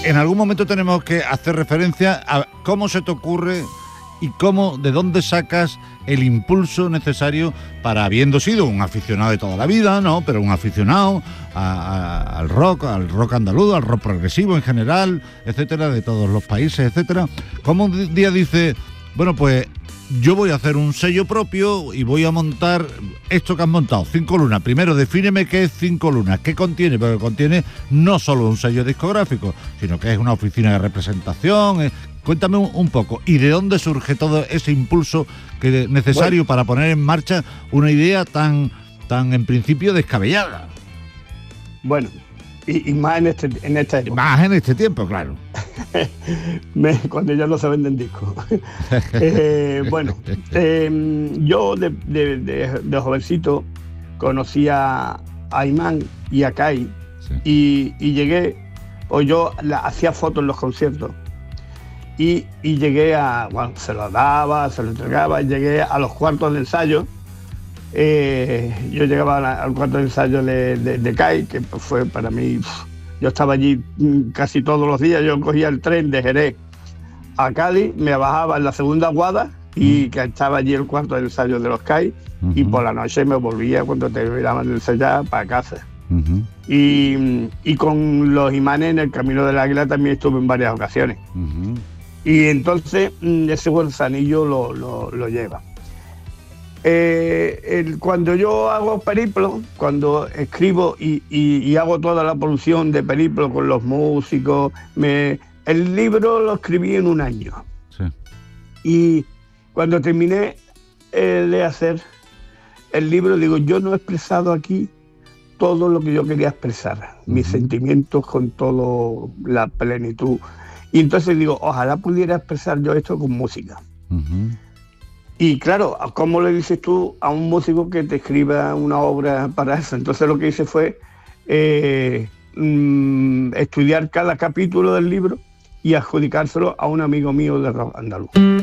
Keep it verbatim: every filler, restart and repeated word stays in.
en algún momento tenemos que hacer referencia a cómo se te ocurre y cómo, de dónde sacas el impulso necesario para, habiendo sido un aficionado de toda la vida, ¿no? Pero un aficionado a, a, al rock, al rock andaluz, al rock progresivo en general, etcétera, de todos los países, etcétera. ¿Cómo un día dice, bueno, pues yo voy a hacer un sello propio y voy a montar esto que has montado, Cinco Lunas? Primero, defíneme qué es Cinco Lunas, qué contiene, porque contiene no solo un sello discográfico, sino que es una oficina de representación. Eh, cuéntame un, un poco, ¿y de dónde surge todo ese impulso que necesario bueno, para poner en marcha una idea tan, tan en principio descabellada? Bueno, y, y más en este en esta época. Más en este tiempo, claro. Me, cuando ya no se venden discos. eh, bueno, eh, yo de, de, de, de jovencito conocí a, a Imán y a Kai, sí. y, y llegué, o yo la, hacía fotos en los conciertos, y, y llegué a, bueno, se lo daba, se lo entregaba, y llegué a los cuartos de ensayo. Eh, yo llegaba a, al cuarto de ensayo de, de, de Kai, que fue para mí... Uf, yo estaba allí casi todos los días. Yo cogía el tren de Jerez a Cádiz, me bajaba en la segunda guada y que estaba allí el cuarto de ensayo de los Kai, uh-huh. y por la noche me volvía cuando terminaban de ensayar para casa. Uh-huh. Y, y con los Imanes en el Camino del Águila también estuve en varias ocasiones. Uh-huh. Y entonces ese gusanillo lo, lo, lo lleva. Eh, el, cuando yo hago periplo, cuando escribo y, y, y hago toda la producción de periplo con los músicos, me, el libro lo escribí en un año. Sí. Y cuando terminé eh, de hacer el libro, digo, yo no he expresado aquí todo lo que yo quería expresar, uh-huh. mis sentimientos con toda la plenitud. Y entonces digo, ojalá pudiera expresar yo esto con música. Uh-huh. Y claro, ¿cómo le dices tú a un músico que te escriba una obra para eso? Entonces lo que hice fue eh, mmm, estudiar cada capítulo del libro y adjudicárselo a un amigo mío de rock andaluz.